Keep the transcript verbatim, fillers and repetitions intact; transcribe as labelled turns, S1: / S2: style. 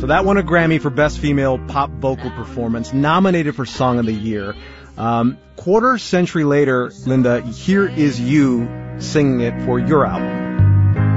S1: So that won a Grammy for Best Female Pop Vocal Performance, nominated for Song of the Year. Um, quarter century later, Linda, here is you singing it for your album.